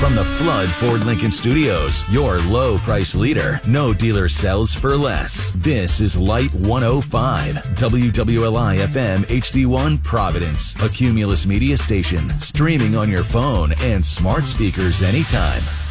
From the Flood Ford Lincoln Studios, your low price leader. No dealer sells for less. This is Light 105, WWLI FM HD1 Providence, a Cumulus Media station, streaming on your phone and smart speakers anytime.